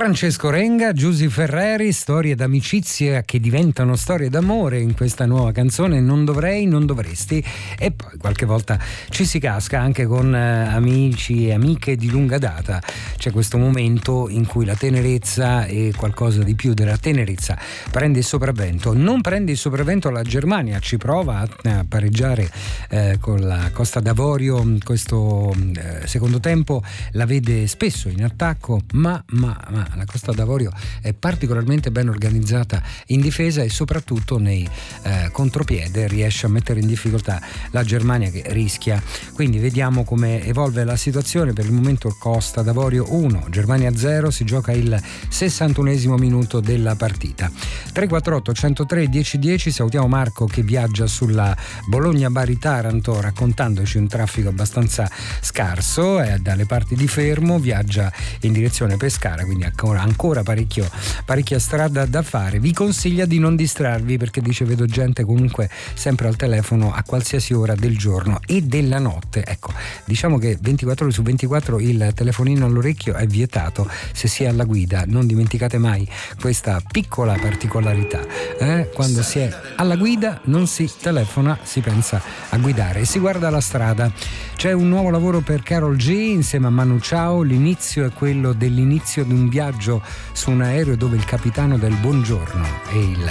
Francesco Renga, Giusy Ferreri, storie d'amicizia che diventano storie d'amore in questa nuova canzone Non dovrei, non dovresti, e poi qualche volta ci si casca anche con amici e amiche di lunga data. C'è questo momento in cui la tenerezza e qualcosa di più della tenerezza prende il sopravvento. Non prende il sopravvento la Germania, ci prova a pareggiare con la Costa d'Avorio. Questo secondo tempo la vede spesso in attacco, ma la Costa d'Avorio è particolarmente ben organizzata in difesa e soprattutto nei contropiede riesce a mettere in difficoltà la Germania, che rischia. Quindi vediamo come evolve la situazione. Per il momento Costa d'Avorio 1, Germania 0, si gioca il 61esimo minuto della partita. 348 103 1010, salutiamo Marco che viaggia sulla Bologna-Bari-Taranto raccontandoci un traffico abbastanza scarso, è dalle parti di Fermo, viaggia in direzione Pescara, quindi ancora parecchia strada da fare. Vi consiglia di non distrarvi perché dice vedo gente comunque sempre al telefono a qualsiasi ora del giorno e della notte. Ecco, diciamo che 24 ore su 24 il telefonino all'orecchio è vietato se si è alla guida. Non dimenticate mai questa piccola particolarità, quando si è alla guida non si telefona, si pensa a guidare e si guarda la strada. C'è un nuovo lavoro per Karol G insieme a Manu Chao. L'inizio è quello dell'inizio di un viaggio su un aereo dove il capitano del Buongiorno è il